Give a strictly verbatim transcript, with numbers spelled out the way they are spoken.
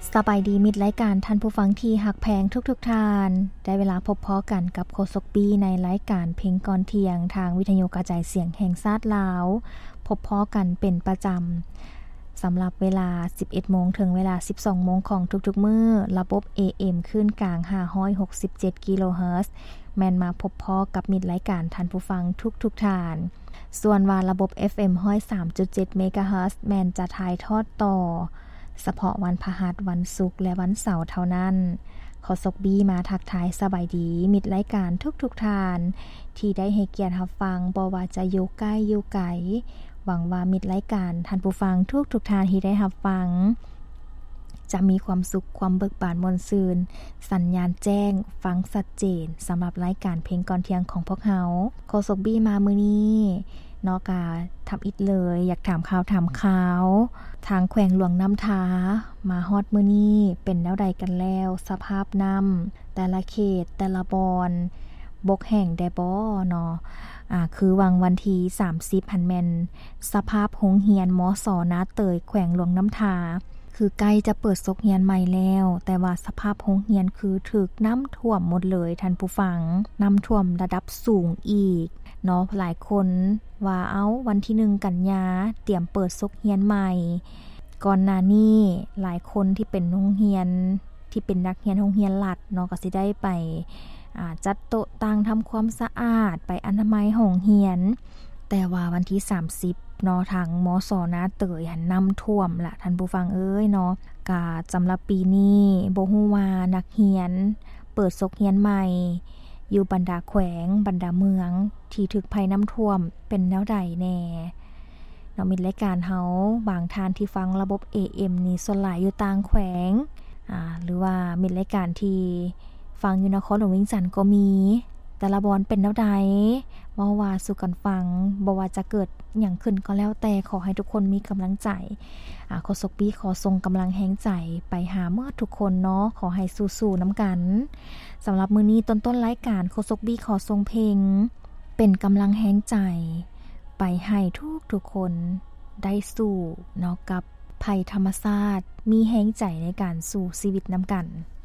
สบายดีมิตรรายการท่านผู้ฟังที่หักแพงทุกๆทท่านได้เวลาพบพ้อกันกับโฆษกบีในรายการเพลงก่อนเที่ยงทางวิทยุกระจายเสียงแห่งชาติลาวพบพ้อกันเป็นประจำสำหรับเวลา สิบเอ็ดโมง ถึงเวลา สิบสองโมง ของทุกๆมื้อระบบ เอ เอ็ม คลื่นกลางห้าร้อยหกสิบเจ็ดกิโลเฮิรตซ์แม่นมาพบพ้อกับมิตรรายการท่านผู้ฟังทุกๆท่านส่วนว่าระบบ เอฟ เอ็ม หนึ่งร้อยสามจุดเจ็ด เมกะเฮิรตซ์แม่นจะถ่ายทอดต่อเฉพาะวันพฤหัสวันศุกร์และวันเสาร์เท่านั้นขอสกบีมาทักทายสบายดีมิตรรายการทุกๆท่านที่ได้ให้เกียรติรับฟังบ่ว่าจะอยู่ใกล้อยู่ไกลหวังว่ามิตรรายการท่านผู้ฟังทุกๆท่านที่ได้รับฟังจะมีความสุขความเบิกบานมวลซื่นสัญญาณแจ้งฟังชัดเจนสำหรับรายการเพลงก่อนเที่ยงของพวกเฮาขอสกบีมามื้อนี้นอกาทำอิดเลยอยากถามข่าวถามข่าวทางแขวงหลวงน้ำทามาฮอดมื้อนี้เป็นแนวใดกันแล้วสภาพน้ำแต่ละเขตแต่ละบอนบกแห่งได้บ่เนาะอ่าคือวังวันที่สามสิบหันแม่นสภาพโรงเรียนมส.นาเตยแขวงหลวงน้ำทาคือใกล้จะเปิดซกเรียนใหม่แล้วแต่ว่าสภาพโรงเรียนคือถูกน้ำท่วมหมดเลยท่านผู้ฟังน้ำท่วมระดับสูงอีกเนาะหลายคนว่าเอ้าวันที่หนึ่งกันยาเตรียมเปิดซกเรียนใหม่ก่อนหน้านี้หลายคนที่เป็นโรงเรียนที่เป็นนักเรียนโรงเรียนรัฐเนาะก็สิได้ไปอ่าจัดโต๊ะตั้งทำความสะอาดไปอนามัยโรงเรียนแต่ว่าวันที่สามสิบเนาะทางมส.นาเตยหันน้ำท่วมล่ะท่านผู้ฟังเอ้ยเนาะกะสำหรับปีนี้บ่ฮู้ว่านักเรียนเปิดซกเรียนใหม่อยู่บรรดาแขวงบรรดาเมืองที่ถึกภัยน้ำท่วมเป็นแนวใดแน่เนาะมีรายการเฮาบางท่านที่ฟังระบบ เอ เอ็ม นี่ส่วนหลายอยู่ต่างแขวงอ่าหรือว่ามีรายการที่ฟังอยู่นครหลวงเวียงจันทน์ก็มีแต่ละบอนเป็นแนวใดว่าว่าสู่กันฟังบ่ว่าจะเกิดหยังขึ้นก็แล้วแต่ขอให้ทุกคนมีกำลังใจอ่าขอสกปีขอส่งกำลังแรงใจไปหาเมื่อทุกคนเนาะขอให้สู้ๆนำกันสำหรับมื้อนี้ต้นๆรายการขอสกบีขอส่งเพลงเป็นกำลังแรงใจไปให้ทุกๆคนได้สู้เนาะกับภัยธรรมชาติมีแรงใจในการสู้ชีวิตนำกัน